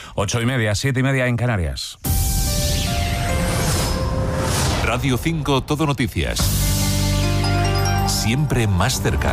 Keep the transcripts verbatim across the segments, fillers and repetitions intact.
Ocho y media, siete y media en Canarias. Radio cinco Todo Noticias. Siempre más cerca.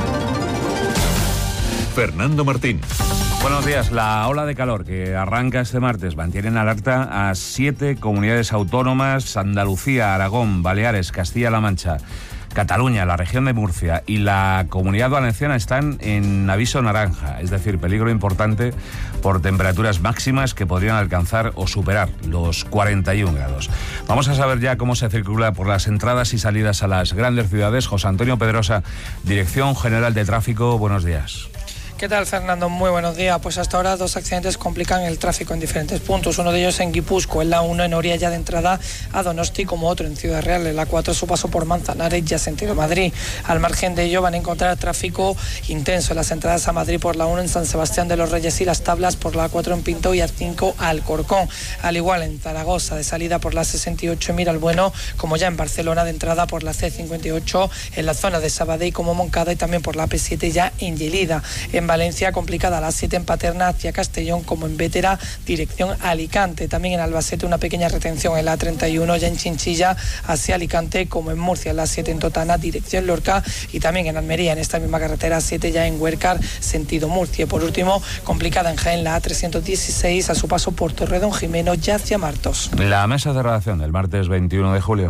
Fernando Martín. Buenos días. La ola de calor que arranca este martes mantiene en alerta a siete comunidades autónomas: Andalucía, Aragón, Baleares, Castilla-La Mancha, Cataluña, la región de Murcia y la Comunidad Valenciana están en aviso naranja, es decir, peligro importante por temperaturas máximas que podrían alcanzar o superar los cuarenta y un grados. Vamos a saber ya cómo se circula por las entradas y salidas a las grandes ciudades. José Antonio Pedrosa, Dirección General de Tráfico, buenos días. ¿Qué tal, Fernando? Muy buenos días. Pues hasta ahora dos accidentes complican el tráfico en diferentes puntos. Uno de ellos en Guipúzcoa, en la uno en Oria ya de entrada a Donosti, como otro en Ciudad Real, en la cuatro su paso por Manzanares ya sentido Madrid. Al margen de ello van a encontrar tráfico intenso en las entradas a Madrid por la uno en San Sebastián de los Reyes y Las Tablas, por la cuatro en Pinto y A cinco Alcorcón. Al igual en Zaragoza, de salida por la sesenta y ocho en Miralbueno, como ya en Barcelona de entrada por la C cincuenta y ocho en la zona de Sabadell como Moncada, y también por la P siete ya en Lleida. En Valencia, complicada a las siete en Paterna hacia Castellón, como en Bétera dirección Alicante. También en Albacete una pequeña retención en la treinta y uno ya en Chinchilla hacia Alicante, como en Murcia en la siete en Totana dirección Lorca, y también en Almería en esta misma carretera siete ya en Huércar sentido Murcia. Y por último, complicada en Jaén la A trescientos dieciséis a su paso por Torredón Jimeno ya hacia Martos. La mesa de redacción del martes veintiuno de julio.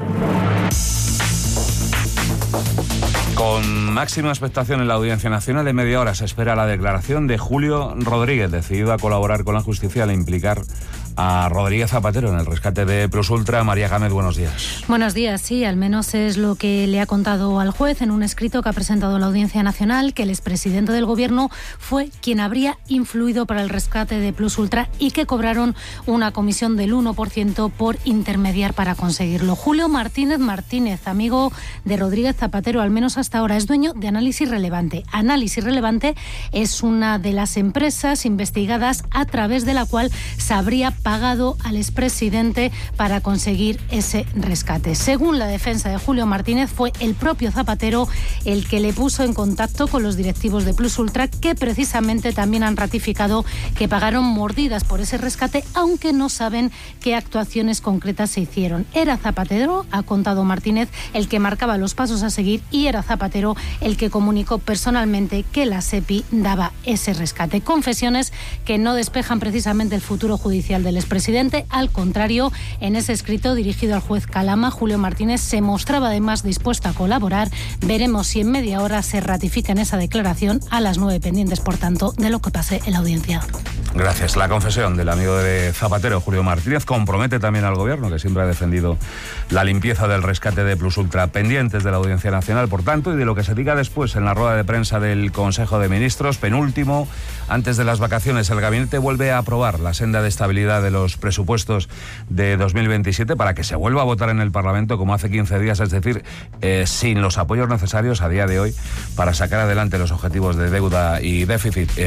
Con máxima expectación en la Audiencia Nacional, de media hora se espera la declaración de Julio Rodríguez, decidido a colaborar con la justicia al implicar a Rodríguez Zapatero en el rescate de Plus Ultra. María Gámez, buenos días. Buenos días, sí, al menos es lo que le ha contado al juez en un escrito que ha presentado la Audiencia Nacional, que el expresidente del Gobierno fue quien habría influido para el rescate de Plus Ultra y que cobraron una comisión del uno por ciento por intermediar para conseguirlo. Julio Martínez Martínez, amigo de Rodríguez Zapatero, al menos hasta ahora, es dueño de Análisis Relevante. Análisis Relevante es una de las empresas investigadas a través de la cual se habría pagado al expresidente para conseguir ese rescate. Según la defensa de Julio Martínez, fue el propio Zapatero el que le puso en contacto con los directivos de Plus Ultra, que precisamente también han ratificado que pagaron mordidas por ese rescate, aunque no saben qué actuaciones concretas se hicieron. Era Zapatero, ha contado Martínez, el que marcaba los pasos a seguir, y era Zapatero el que comunicó personalmente que la SEPI daba ese rescate. Confesiones que no despejan precisamente el futuro judicial del expresidente. Al contrario, en ese escrito dirigido al juez Calama, Julio Martínez se mostraba además dispuesto a colaborar. Veremos si en media hora se ratifica en esa declaración, a las nueve pendientes, por tanto, de lo que pase en la audiencia. Gracias. La confesión del amigo de Zapatero, Julio Martínez, compromete también al Gobierno, que siempre ha defendido la limpieza del rescate de Plus Ultra. Pendientes de la Audiencia Nacional, por tanto, y de lo que se diga después en la rueda de prensa del Consejo de Ministros. Penúltimo, antes de las vacaciones, el Gabinete vuelve a aprobar la senda de estabilidad de los presupuestos de dos mil veintisiete para que se vuelva a votar en el Parlamento como hace quince días, es decir, eh, sin los apoyos necesarios a día de hoy para sacar adelante los objetivos de deuda y déficit. Eh,